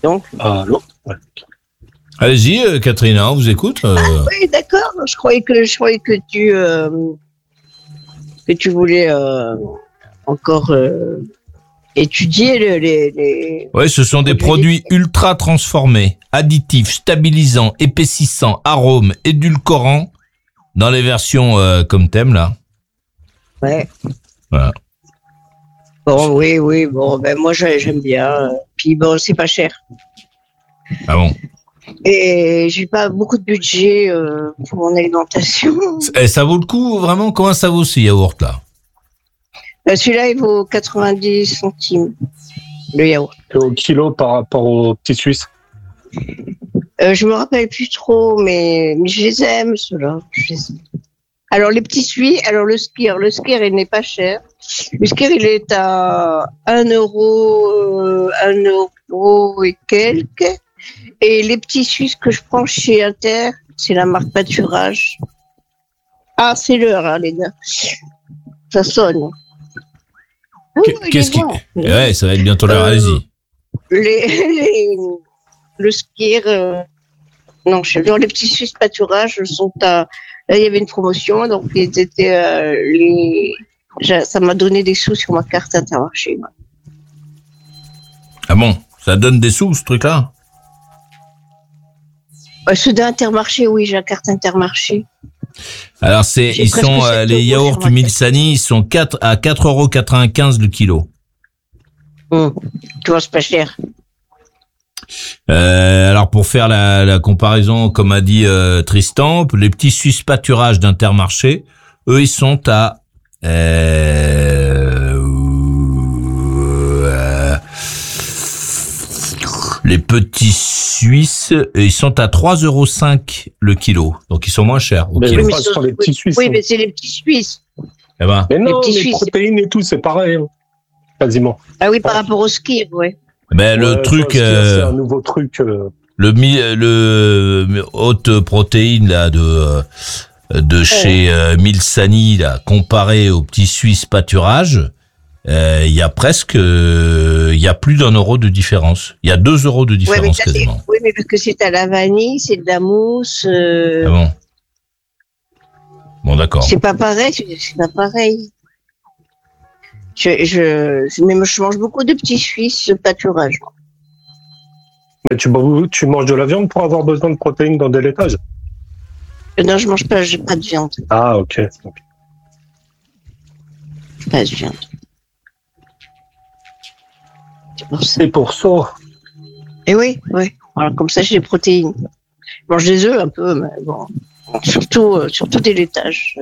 Donc. Allô. Ouais. Allez-y, Catherine, on vous écoute. Oui, d'accord. Je croyais que tu voulais encore étudier les. Oui, ce sont des produits ultra transformés, additifs, stabilisants, épaississants, arômes, édulcorants, dans les versions comme thème, là. Ouais. Voilà. Bon, oui, bon, ben moi j'aime bien. Puis bon, c'est pas cher. Ah bon? Et j'ai pas beaucoup de budget pour mon alimentation. Et ça vaut le coup, vraiment? Comment ça vaut ce yaourt-là? Celui-là, il vaut 90 centimes, le yaourt. Et au kilo par rapport au petit Suisse? Je me rappelle plus trop, mais je les aime, ceux-là. Alors, les petits Suisses, alors le Skyr, il n'est pas cher. Le Skyr, il est à 1 euro et quelques. Et les petits Suisses que je prends chez Inter, c'est la marque Pâturage. Ah, c'est l'heure, hein, les gars. Ça sonne. Qu'est-ce qui... Ouais, ça va être bientôt l'heure, allez-y. Le Skyr, non, les petits Suisses Pâturage sont à... Là, il y avait une promotion, donc ils étaient... ça m'a donné des sous sur ma carte Intermarché. Ah bon? Ça donne des sous, ce truc-là? Ceux d'Intermarché, oui, j'ai la carte Intermarché. Alors, les yaourts Milsani, ils sont à 4,95 € le kilo. Tu vois, c'est pas cher. Alors, pour faire la comparaison, comme a dit Tristan, les petits Suisses Pâturage d'Intermarché, eux, ils sont à... les petits Suisses, ils sont à 3,5 € le kilo. Donc, ils sont moins chers au kilo. Mais ce sont les petits Suisses. Oui, mais c'est les petits Suisses. Eh ben. Mais non, les protéines et tout, c'est pareil. Hein. Quasiment. Ah oui, par rapport au ski, ouais. Ben, le truc... c'est un nouveau truc. Le haute protéine, là, de chez Milsani, là, comparé au petit Suisse Pâturage, il y a presque, il y a plus d'1 euro de différence. Il y a 2 euros de différence, quasiment. Oui, mais parce que c'est à la vanille, c'est de la mousse. Ah bon? Bon, d'accord. C'est pas pareil, Mais je mange beaucoup de petits Suisses Pâturage. Mais tu manges de la viande pour avoir besoin de protéines dans des laitages? Non, je mange pas, j'ai pas de viande. Ah, ok. Pas de viande. C'est pour ça. Et oui. Voilà, comme ça, j'ai des protéines. Je mange des œufs un peu, mais bon. Surtout des laitages.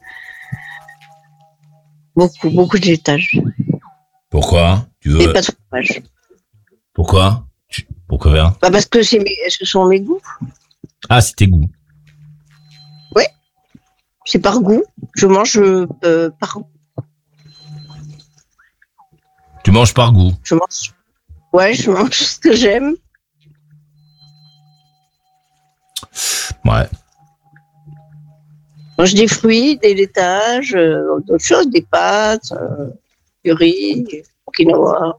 Beaucoup de laitages. Pourquoi? Tu veux... Et pas de fromage. Pourquoi? Pourquoi faire? Parce que ce sont mes goûts. Ah, c'est tes goûts. Ouais. C'est par goût. Je mange par goût. Tu manges par goût? Je mange ce que j'aime. Ouais. Je mange des fruits, des laitages, d'autres choses, des pâtes, du riz, du quinoa.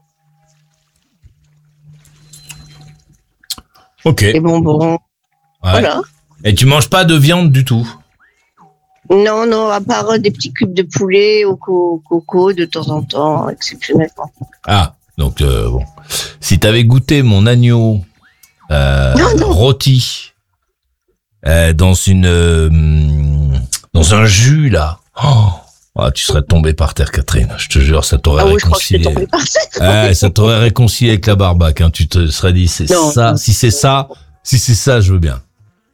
Ok. Des bonbons. Ouais. Voilà. Et tu manges pas de viande du tout? Non, à part des petits cubes de poulet au coco de temps en temps, exceptionnellement. Ah, donc bon. Si t'avais goûté mon agneau rôti dans un jus là, tu serais tombé par terre, Catherine. Je te jure, ça t'aurait réconcilié. Je crois que tombé par terre. Ça t'aurait réconcilié avec la barbaque. Hein. Tu te serais dit, si c'est ça, je veux bien.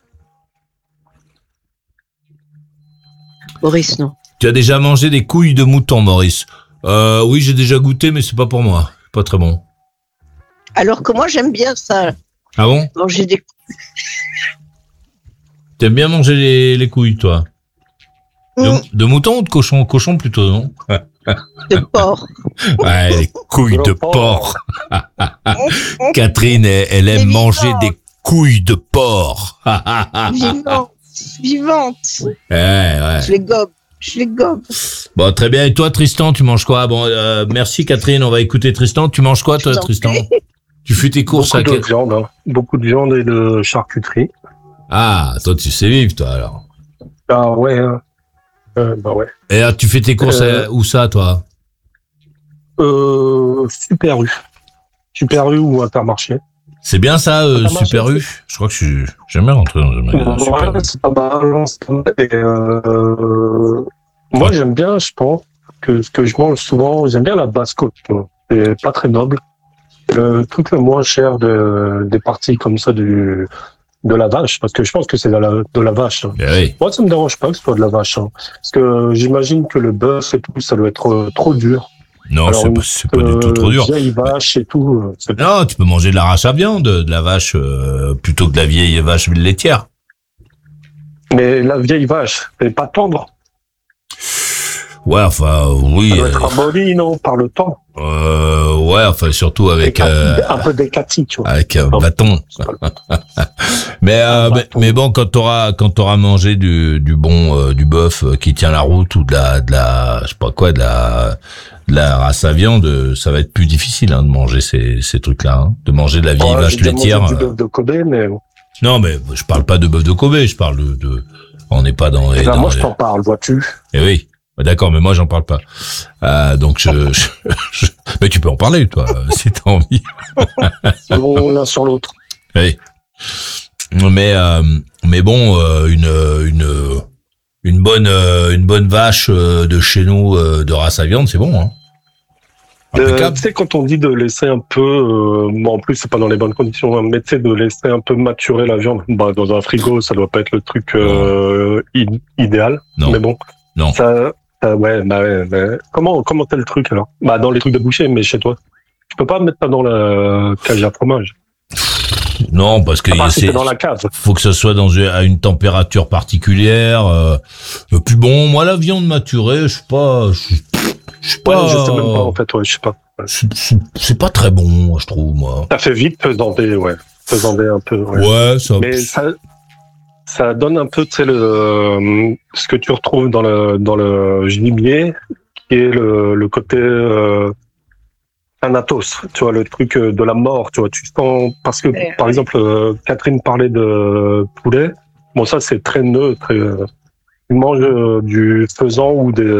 Maurice, non. Tu as déjà mangé des couilles de mouton, Maurice? Oui, j'ai déjà goûté, mais c'est pas pour moi. Pas très bon. Alors que moi, j'aime bien ça. Ah bon? Manger des couilles. T'aimes bien manger les couilles, toi? De mouton ou de cochon? Cochon plutôt, non? De porc. Ouais, les couilles de porc. Catherine, elle aime manger des couilles de porc. Vivante. Ouais. Je les gobe. Bon, très bien. Et toi, Tristan, tu manges quoi? Bon, merci Catherine, on va écouter Tristan. Tu manges quoi, toi, Tristan? Tu fais tes courses beaucoup de viande, hein. Beaucoup de viande et de charcuterie. Ah, toi, tu sais vivre, toi, alors. Ah ouais, hein. Bah ouais. Et là, tu fais tes courses où ça, toi? Super U. Super U ou Intermarché. C'est bien ça, Super U? Je crois que je suis jamais rentré dans un magasin Super U. C'est pas mal. Et, moi, j'aime bien, je pense, que ce que je mange souvent, j'aime bien la basse-côte. C'est pas très noble. Le truc le moins cher des parties comme ça de la vache, parce que je pense que c'est de la vache. Hein. Oui. Moi, ça me dérange pas que ce soit de la vache. Hein, parce que j'imagine que le bœuf et tout, ça doit être trop dur. Non, alors, c'est pas du tout trop dur. Vieille vache et tout. Non, tu peux manger de l'arrache à viande, de la vache, plutôt que de la vieille vache laitière. Mais la vieille vache, elle est pas tendre. Ouais, enfin, oui. Elle doit être ramollie, non, par le temps. Ouais, enfin, surtout avec un peu d'écati, tu vois. avec un bâton. Mais bon, quand t'auras mangé du bon du bœuf qui tient la route ou de la je sais pas quoi, de la race à viande, ça va être plus difficile hein, de manger ces trucs-là, hein. De manger de la vieille vache laitière. Du bœuf de Kobe, mais non, mais je parle pas de bœuf de Kobe, je parle de on n'est pas dans les. Moi, je t'en parle, vois-tu. Eh oui. D'accord, mais moi j'en parle pas. Donc mais tu peux en parler toi si t'as envie. L'un sur l'autre. Oui. Mais bon, une bonne vache de chez nous de race à viande, c'est bon. Hein. Tu sais, quand on dit de laisser un peu, en plus c'est pas dans les bonnes conditions, hein, mais tu sais, de laisser un peu maturer la viande, bah dans un frigo, ça doit pas être le truc idéal. Non. Mais bon. Non. Ouais. Comment t'as le truc alors? Bah dans les trucs de boucher, mais chez toi. Tu peux pas mettre ça dans la cage à fromage. Non, parce que c'est dans la cave. Faut que ça soit à une température particulière. Puis bon, moi la viande maturée, je sais pas. Je sais même pas en fait, ouais, je sais pas. C'est pas très bon, moi, je trouve moi. Ça fait vite pesander, ouais. Pesander un peu. Ouais, ça. Mais ça donne un peu, tu sais, ce que tu retrouves dans le gibier, qui est le côté Thanatos, tu vois, le truc de la mort, tu vois, tu sens, parce que, par exemple, Catherine parlait de poulet, bon, ça, c'est très neutre, tu manges du faisan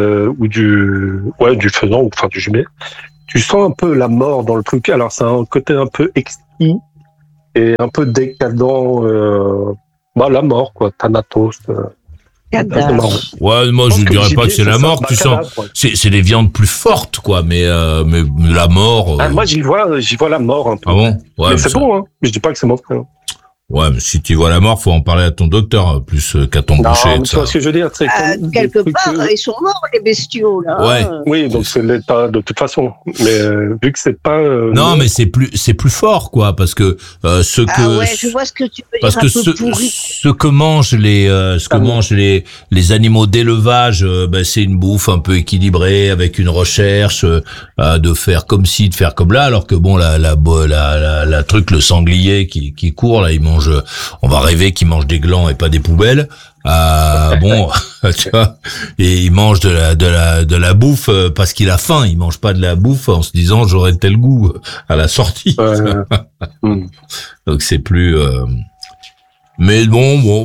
du faisan, ou enfin, du gibier, tu sens un peu la mort dans le truc, alors c'est un côté un peu exquis et un peu décadent, la mort, quoi, Thanatos. Ouais, moi je dirais pas que c'est la mort, tu sens. C'est les viandes plus fortes, quoi, mais la mort. Moi j'y vois la mort un peu. Ah bon? Ouais. Mais c'est bon, hein. Je dis pas que c'est mauvais. Hein. Ouais, mais si tu vois la mort, faut en parler à ton docteur, plus qu'à ton boucher. Tu vois ce que je veux dire, c'est quelque part, ils sont morts, les bestiaux, là. Ouais. Oui, donc c'est l'état de toute façon. Mais vu que c'est pas. Non, mais c'est plus fort, quoi, parce que je vois ce que tu veux dire. Parce que ce que mangent les animaux d'élevage, c'est une bouffe un peu équilibrée, avec une recherche de faire comme ci, de faire comme là, alors que bon, la truc, le sanglier qui court là, il mange. On va rêver qu'il mange des glands et pas des poubelles. Bon, tu vois, et il mange de la bouffe parce qu'il a faim. Il mange pas de la bouffe en se disant j'aurai tel goût à la sortie. Donc c'est plus. Mais bon,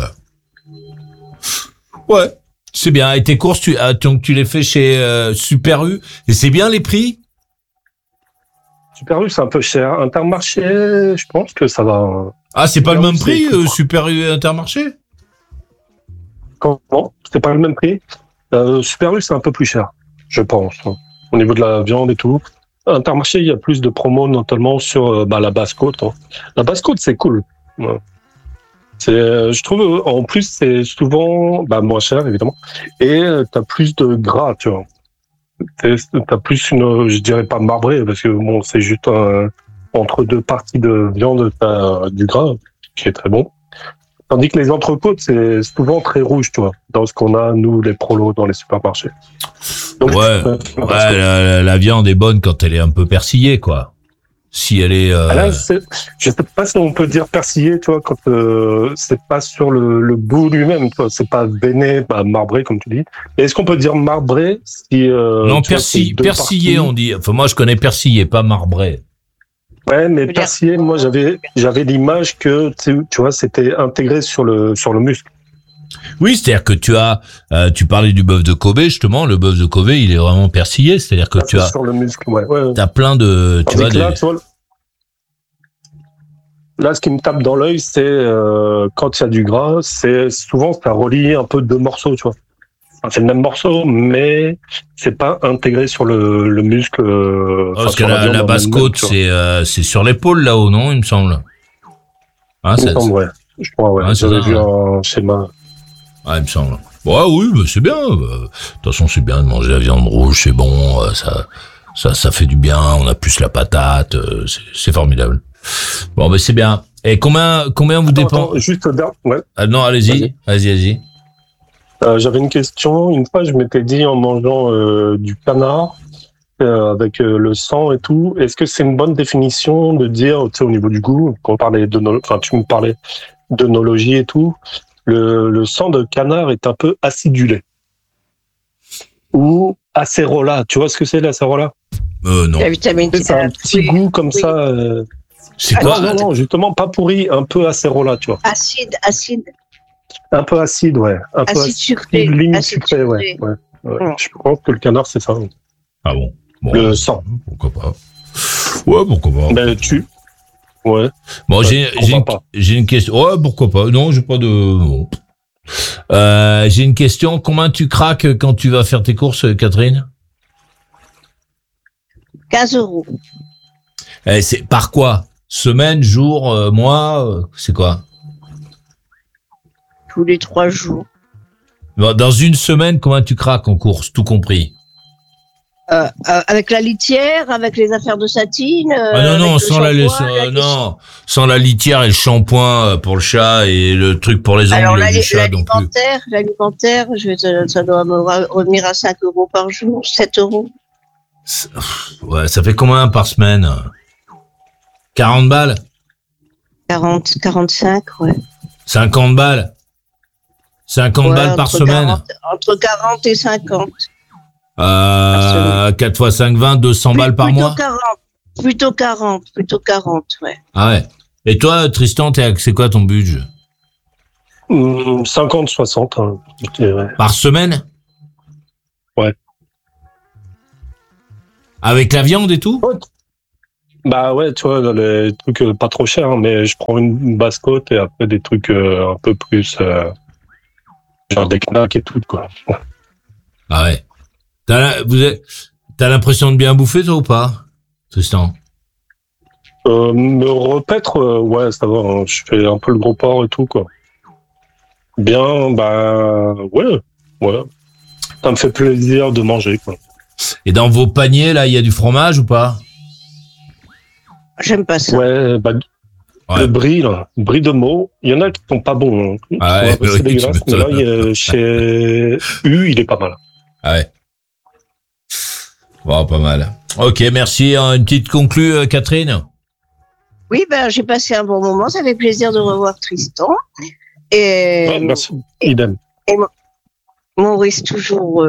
ouais, c'est bien. Et tes courses, tu les fais chez Super U, et c'est bien les prix. Super U, c'est un peu cher. Intermarché, je pense que ça va. Ah, c'est pas le même prix, Super U et Intermarché? Comment? C'est pas le même prix? Super U, c'est un peu plus cher, je pense. Hein, au niveau de la viande et tout. Intermarché, il y a plus de promos, notamment sur la basse-côte. Hein. La basse-côte, c'est cool. Ouais. Je trouve, en plus, c'est souvent moins cher, évidemment. Et t'as plus de gras, tu vois. T'as plus je dirais pas marbré, parce que bon, c'est juste entre deux parties de viande, t'as du gras, qui est très bon. Tandis que les entrecôtes, c'est souvent très rouge, tu vois, dans ce qu'on a, nous, les prolos, dans les supermarchés. Donc, la viande est bonne quand elle est un peu persillée, quoi. Si elle est... Là, je sais pas si on peut dire persillé, tu vois, quand c'est pas sur le bout lui-même, tu vois, c'est pas veiné, marbré, comme tu dis. Et est-ce qu'on peut dire marbré si... non, persillé, on dit. Enfin, moi, je connais persillé, pas marbré. Ouais, mais Je veux dire- persillé, moi j'avais l'image que tu vois, c'était intégré sur le muscle. Oui, c'est-à-dire que tu parlais du bœuf de Kobe, justement, le bœuf de Kobe, il est vraiment persillé, c'est-à-dire que Là, c'est sur le muscle, ouais. t'as plein de, tu Tandis vois, que là, tu vois, là, ce qui me tape dans l'œil, c'est quand il y a du gras, c'est souvent ça relie un peu deux morceaux, tu vois. Enfin, c'est le même morceau, mais c'est pas intégré sur le muscle. parce que sur la viande en basse elle-même, côte, tu vois. c'est sur l'épaule là-haut, non, il me semble. Hein, Il me semble, ouais. Je crois, ouais. Ouais, c'est J'avais ça, vu ouais. un schéma. Ouais, il me semble. Ouais, oui, bah, c'est bien. De toute façon, c'est bien de manger la viande rouge, c'est bon, ça fait du bien, on a plus la patate, c'est formidable. Bon, ben c'est bien. Et combien vous dépend? Attends, juste ouais. Ah, non, allez-y. J'avais une question. Une fois, je m'étais dit en mangeant du canard avec le sang et tout, est-ce que c'est une bonne définition de dire, tu sais, au niveau du goût, quand on parlait enfin, tu me parlais d'œnologie et tout, le sang de canard est un peu acidulé ou acérola. Tu vois ce que c'est l'acérola? Non. La vitamine C. C'est un petit goût comme oui. ça. C'est Ah, quoi? Non, justement pas pourri, un peu acérola, tu vois. Acide, Un peu acide, ouais. Un peu acide sucré. limite Acide sucré, ouais. Mm. Je pense que le canard, c'est ça. Ah bon? Le sang. Pourquoi pas? Ouais, pourquoi pas? Ben, ouais. Bon, pourquoi pas. j'ai une question. Ouais, pourquoi pas? Non, j'ai pas de. Bon. J'ai une question. Combien tu craques quand tu vas faire tes courses, Catherine? 15 €. C'est par quoi? Semaine, jour, mois, c'est quoi? Tous les 3 jours. Dans une semaine, combien tu craques en course, tout compris? Avec la litière, avec les affaires de satine. Non, avec sans la litière et le shampoing pour le chat et le truc pour les Alors ongles du chat non plus. l'alimentaire, ça doit me revenir à 5 € par jour, 7 €. Ouais, ça fait combien par semaine? 40 balles? 45, ouais. 50 balles? 50 Ouais, balles par semaine? Entre 40 et 50. 4 x 5, 20, 200 balles par mois? Plutôt 40, ouais. Ah ouais. Et toi, Tristan, c'est quoi ton budget? 50, 60, hein, je dirais. Par semaine? Ouais. Avec la viande et tout? Bah ouais, tu vois, les trucs pas trop chers, hein, mais je prends une basse côte et après des trucs un peu plus, genre des knacks et tout, quoi. Ah ouais. T'as l'impression de bien bouffer, toi, ou pas, Tristan? Me repaître, ouais, ça va, hein, je fais un peu le gros porc et tout, quoi. Bien, bah, ouais. Ça me fait plaisir de manger, quoi. Et dans vos paniers, là, il y a du fromage ou pas? J'aime pas ça. Ouais, bah, le brie, là, brie de Meaux, il y en a qui sont pas bons, hein. Ah ouais, C'est dégueulasse, mais là, chez U, il est pas mal. Ah ouais. Bon, pas mal. Ok, merci. Une petite conclue, Catherine? Oui, j'ai passé un bon moment. Ça fait plaisir de revoir Tristan. Et, Ouais, merci, idem. Et Maurice, toujours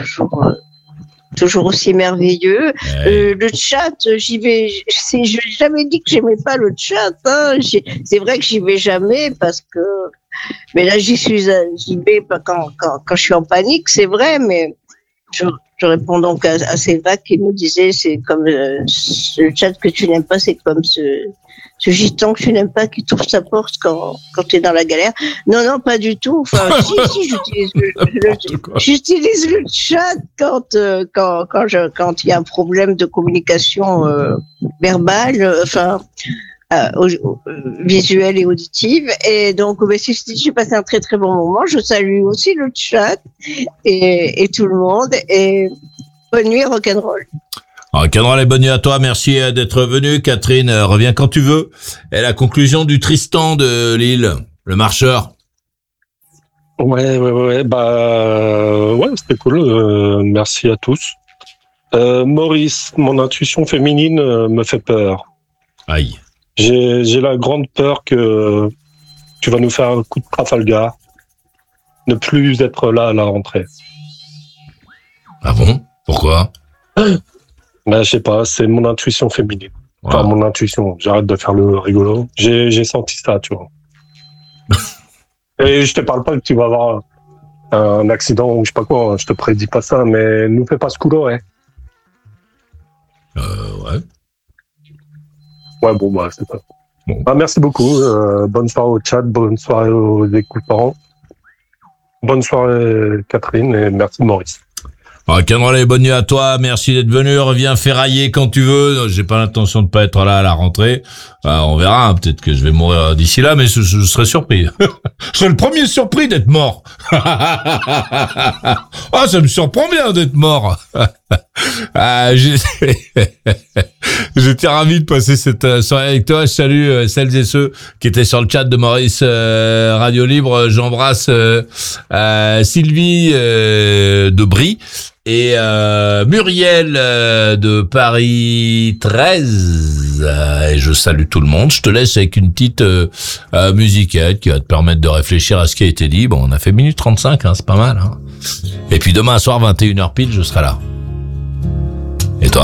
aussi merveilleux. Ouais. Le chat, j'y vais. Je n'ai jamais dit que j'aimais pas le chat. Hein. C'est vrai que j'y vais jamais parce que. Mais là, j'y vais quand je suis en panique, c'est vrai, mais je réponds donc à ces vagues qui me disaient c'est comme le chat que tu n'aimes pas, c'est comme ce gitan que tu n'aimes pas qui trouve sa porte quand tu es dans la galère. Non, pas du tout. Enfin, si, j'utilise le chat quand il y a un problème de communication verbale, visuelle et auditive. Et donc, si j'ai passé un très très bon moment, je salue aussi le chat et tout le monde. Et bonne nuit, rock'n'roll. Rock'n'roll et bonne nuit à toi. Merci d'être venu, Catherine. Reviens quand tu veux. Et la conclusion du Tristan de Lille, le marcheur. Ouais, bah, ouais, c'était cool. Merci à tous. Maurice, mon intuition féminine me fait peur. Aïe. J'ai la grande peur que tu vas nous faire un coup de Trafalgar, ne plus être là à la rentrée. Ah bon? Pourquoi? Ben, je sais pas, c'est mon intuition féminine. Enfin, mon intuition. J'arrête de faire le rigolo. J'ai senti ça, tu vois. Et je te parle pas que tu vas avoir un accident ou je sais pas quoi. Je te prédis pas ça, mais nous fais pas ce coup-là, ouais. Ouais. Ouais, bon, bah, c'est ça. Bon. Ah, merci beaucoup. Bonne soirée au chat, bonne soirée aux écoutants. Bonne soirée, Catherine, et merci, Maurice. Canrelé, bonne nuit à toi, merci d'être venu, reviens ferrailler quand tu veux, j'ai pas l'intention de pas être là à la rentrée, on verra, hein, peut-être que je vais mourir d'ici là, mais je serais surpris. Je serais le premier surpris d'être mort. Ah, ça me surprend bien d'être mort. J'étais ravi de passer cette soirée avec toi. Je salue celles et ceux qui étaient sur le chat de Maurice Radio Libre. J'embrasse Sylvie de Brie et Muriel de Paris 13. Et je salue tout le monde. Je te laisse avec une petite musiquette qui va te permettre de réfléchir à ce qui a été dit. Bon, on a fait 1h35, hein, c'est pas mal. Hein. Et puis demain soir, 21h pile, je serai là. Et toi ?